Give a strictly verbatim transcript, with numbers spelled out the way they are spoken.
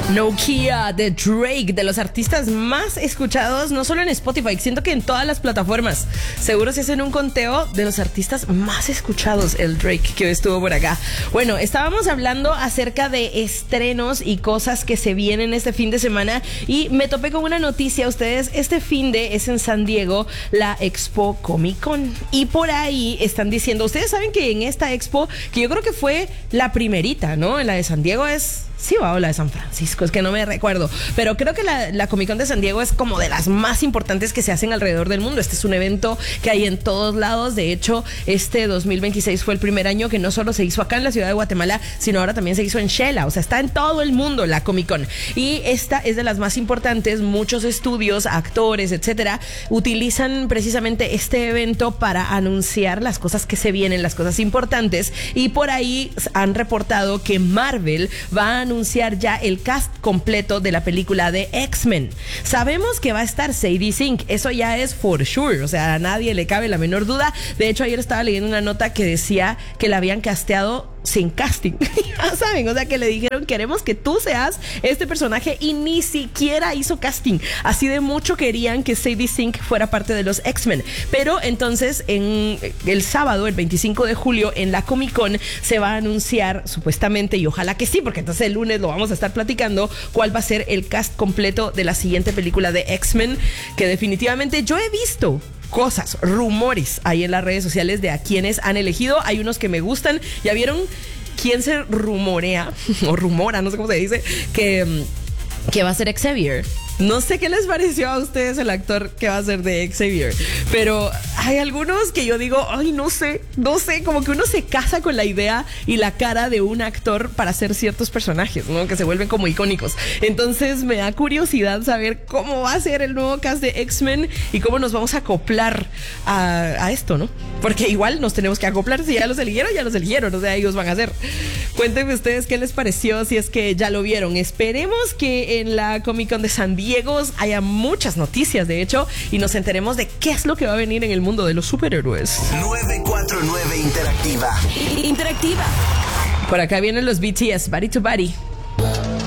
Nokia de Drake, de los artistas más escuchados, no solo en Spotify, siento que en todas las plataformas. Seguro se hacen un conteo de los artistas más escuchados, el Drake, que hoy estuvo por acá. Bueno, estábamos hablando acerca de estrenos y cosas que se vienen este fin de semana y me topé con una noticia. Ustedes, este fin de es en San Diego, la Expo Comic Con. Y por ahí están diciendo, ustedes saben que en esta Expo, que yo creo que fue la primerita, ¿no? La de San Diego es... Sí, va, o la de San Francisco, es que no me recuerdo. Pero creo que la, la Comic Con de San Diego es como de las más importantes que se hacen alrededor del mundo. Este es un evento que hay en todos lados. De hecho, este dos mil veintiséis fue el primer año que no solo se hizo acá en la ciudad de Guatemala, sino ahora también se hizo en Shela. O sea, está en todo el mundo la Comic Con. Y esta es de las más importantes. Muchos estudios, actores, etcétera, utilizan precisamente este evento para anunciar las cosas que se vienen, las cosas importantes. Y por ahí han reportado que Marvel va a anunciar ya el cast completo de la película de X-Men. Sabemos que va a estar Sadie Sink, eso ya es for sure, o sea, a nadie le cabe la menor duda. De hecho, ayer estaba leyendo una nota que decía que la habían casteado sin casting. Ya saben, o sea, que le dijeron, queremos que tú seas este personaje, y ni siquiera hizo casting. Así de mucho querían que Sadie Sink fuera parte de los X-Men. Pero entonces, en el sábado, el veinticinco de julio, en la Comic Con, se va a anunciar, supuestamente, y ojalá que sí, porque entonces el lunes lo vamos a estar platicando, cuál va a ser el cast completo de la siguiente película de X-Men, que definitivamente yo he visto cosas, rumores ahí en las redes sociales de a quienes han elegido. Hay unos que me gustan. ¿Ya vieron quién se rumorea o rumora, no sé cómo se dice, que, que va a ser Xavier? No sé qué les pareció a ustedes el actor que va a ser de Xavier, pero hay algunos que yo digo, ay, no sé, no sé, como que uno se casa con la idea y la cara de un actor para hacer ciertos personajes, ¿no? Que se vuelven como icónicos. Entonces me da curiosidad saber cómo va a ser el nuevo cast de X-Men y cómo nos vamos a acoplar a, a esto, ¿no? Porque igual nos tenemos que acoplar. Si ya los eligieron, ya los eligieron, o sea, ellos van a hacer. Cuéntenme ustedes qué les pareció, si es que ya lo vieron. Esperemos que en la Comic Con de San Diego haya muchas noticias, de hecho, y nos enteremos de qué es lo que va a venir en el mundo de los superhéroes. nueve cuatro nueve Interactiva. Interactiva. Por acá vienen los B T S, Body to Body.